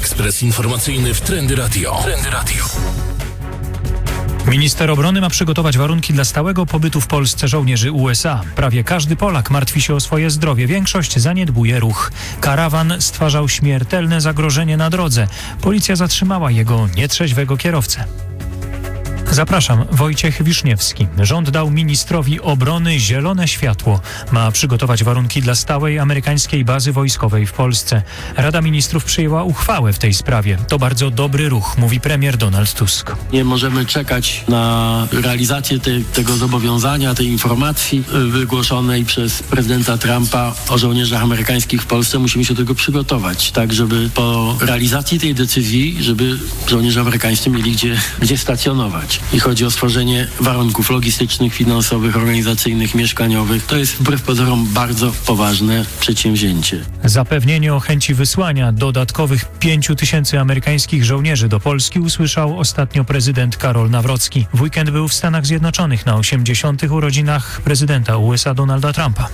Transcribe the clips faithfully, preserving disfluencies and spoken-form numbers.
Ekspres informacyjny w Trendy Radio. Trendy Radio. Minister obrony ma przygotować warunki dla stałego pobytu w Polsce żołnierzy U S A. Prawie każdy Polak martwi się o swoje zdrowie. Większość zaniedbuje ruch. Karawan stwarzał śmiertelne zagrożenie na drodze. Policja zatrzymała jego nietrzeźwego kierowcę. Zapraszam, Wojciech Wiszniewski. Rząd dał ministrowi obrony zielone światło. Ma przygotować warunki dla stałej amerykańskiej bazy wojskowej w Polsce. Rada Ministrów przyjęła uchwałę w tej sprawie. To bardzo dobry ruch, mówi premier Donald Tusk. Nie możemy czekać na realizację te, tego zobowiązania, tej informacji wygłoszonej przez prezydenta Trumpa o żołnierzach amerykańskich w Polsce. Musimy się do tego przygotować, tak żeby po realizacji tej decyzji, żeby żołnierze amerykańscy mieli gdzie, gdzie stacjonować. I chodzi o stworzenie warunków logistycznych, finansowych, organizacyjnych, mieszkaniowych. To jest wbrew pozorom bardzo poważne przedsięwzięcie. Zapewnienie o chęci wysłania dodatkowych pięciu tysięcy amerykańskich żołnierzy do Polski usłyszał ostatnio prezydent Karol Nawrocki. W weekend był w Stanach Zjednoczonych na osiemdziesiątych urodzinach prezydenta U S A Donalda Trumpa.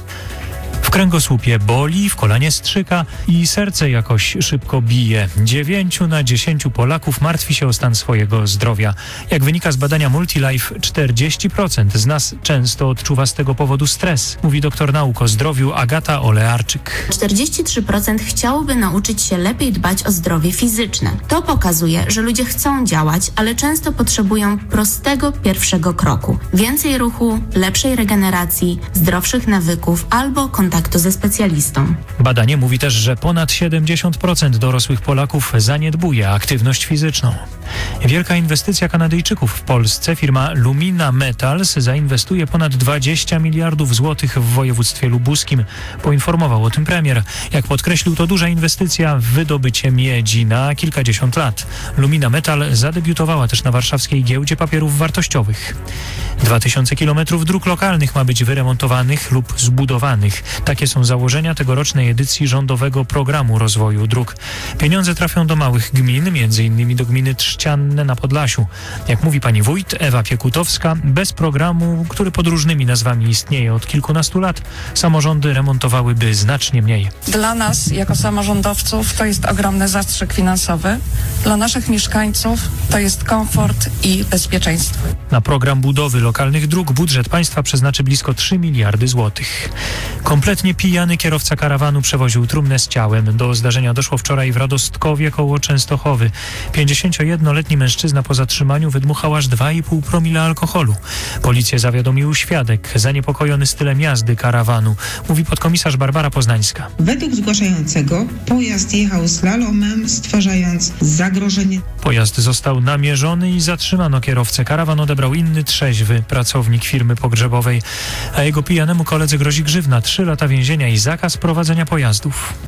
W kręgosłupie boli, w kolanie strzyka i serce jakoś szybko bije. Dziewięciu na dziesięciu Polaków martwi się o stan swojego zdrowia. Jak wynika z badania Multilife, czterdzieści procent z nas często odczuwa z tego powodu stres, mówi doktor nauk o zdrowiu Agata Olearczyk. czterdzieści trzy procent chciałoby nauczyć się lepiej dbać o zdrowie fizyczne. To pokazuje, że ludzie chcą działać, ale często potrzebują prostego pierwszego kroku. Więcej ruchu, lepszej regeneracji, zdrowszych nawyków albo kontaktu ze specjalistą. Badanie mówi też, że ponad siedemdziesiąt procent dorosłych Polaków zaniedbuje aktywność fizyczną. Wielka inwestycja Kanadyjczyków w Polsce. Firma Lumina Metals zainwestuje ponad dwadzieścia miliardów złotych w województwie lubuskim. Poinformował o tym premier. Jak podkreślił, to duża inwestycja w wydobycie miedzi na kilkadziesiąt lat. Lumina Metal zadebiutowała też na warszawskiej giełdzie papierów wartościowych. Dwa tysiące kilometrów dróg lokalnych ma być wyremontowanych lub zbudowanych. Takie są założenia tegorocznej edycji rządowego programu rozwoju dróg. Pieniądze trafią do małych gmin, między innymi do gminy Trzcianne na Podlasiu. Jak mówi pani wójt Ewa Piekutowska, bez programu, który pod różnymi nazwami istnieje od kilkunastu lat, samorządy remontowałyby znacznie mniej. Dla nas, jako samorządowców, to jest ogromny zastrzyk finansowy. Dla naszych mieszkańców to jest komfort i bezpieczeństwo. Na program budowy lokalnych dróg budżet państwa przeznaczy blisko trzy miliardy złotych. Kompletnie pijany kierowca karawanu przewoził trumnę z ciałem. Do zdarzenia doszło wczoraj w Radostkowie koło Częstochowy. pięćdziesięciojednoletni mężczyzna po zatrzymaniu wydmuchał aż dwa i pół promila alkoholu. Policję zawiadomił świadek zaniepokojony stylem jazdy karawanu, mówi podkomisarz Barbara Poznańska. Według zgłaszającego pojazd jechał slalomem, stwarzając zagrożenie. Pojazd został namierzony i zatrzymano kierowcę. Karawan odebrał inny trzeźwy pracownik firmy pogrzebowej, a jego pijanemu koledze grozi grzywna, trzy lata więzienia i zakaz prowadzenia pojazdów.